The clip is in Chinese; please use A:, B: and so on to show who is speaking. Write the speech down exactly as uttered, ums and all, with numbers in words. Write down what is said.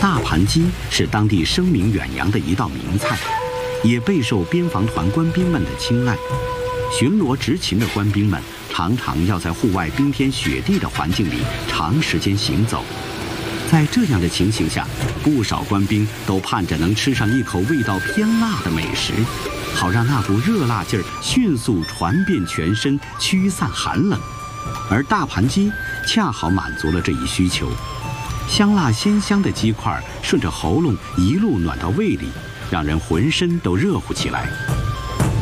A: 大盘鸡是当地声名远扬的一道名菜，也备受边防团官兵们的青睐。巡逻执勤的官兵们常常要在户外冰天雪地的环境里长时间行走，在这样的情形下，不少官兵都盼着能吃上一口味道偏辣的美食，好让那股热辣劲儿迅速传遍全身，驱散寒冷。而大盘鸡恰好满足了这一需求，香辣鲜香的鸡块顺着喉咙一路暖到胃里，让人浑身都热乎起来。